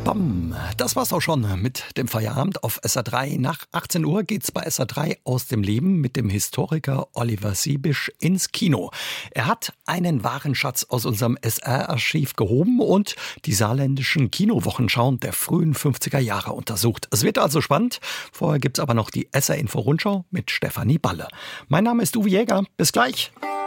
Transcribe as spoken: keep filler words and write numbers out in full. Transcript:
Bam, das war's auch schon mit dem Feierabend auf S R drei. Nach achtzehn Uhr geht's bei S R drei aus dem Leben mit dem Historiker Oliver Siebisch ins Kino. Er hat einen wahren Schatz aus unserem S R-Archiv gehoben und die saarländischen Kinowochenschau der frühen fünfziger Jahre untersucht. Es wird also spannend. Vorher gibt's aber noch die S R-Info-Rundschau mit Stefanie Balle. Mein Name ist Uwe Jäger. Bis gleich.